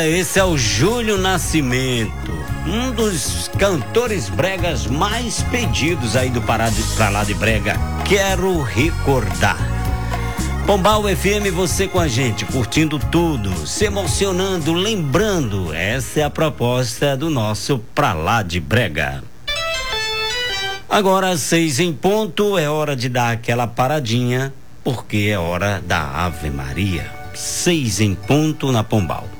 Esse é o Júlio Nascimento, um dos cantores bregas mais pedidos aí do Pra Lá de Brega. Quero recordar. Pombal FM, você com a gente, curtindo tudo, se emocionando, lembrando. Essa é a proposta do nosso Pra Lá de Brega. Agora, às 6 em ponto, é hora de dar aquela paradinha, porque é hora da Ave Maria. 6 em ponto na Pombal.